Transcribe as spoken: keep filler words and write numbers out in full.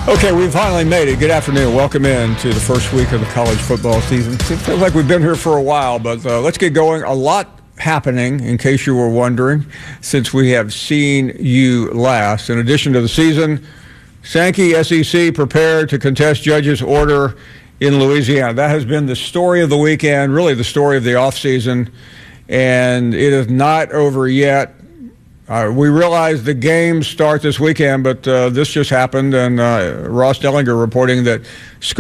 Okay, we finally made it. Good afternoon. Welcome in to the first week of the college football season. It feels like we've been here for a while, but uh, let's get going. A lot happening, in case you were wondering, since we have seen you last. In addition to the season, Sankey S E C prepared to contest judge's order in Louisiana. That has been the story of the weekend, really the story of the offseason, and it is not over yet. Uh, we realize the games start this weekend, but uh, this just happened, and uh, Ross Dellinger reporting that